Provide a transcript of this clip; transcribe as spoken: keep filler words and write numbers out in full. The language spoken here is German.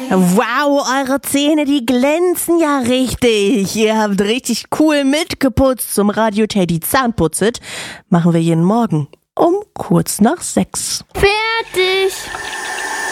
Wow, eure Zähne, die glänzen ja richtig. Ihr habt richtig cool mitgeputzt. Zum Radio Teddy Zahnputzit machen wir jeden Morgen um kurz nach sechs. Fertig.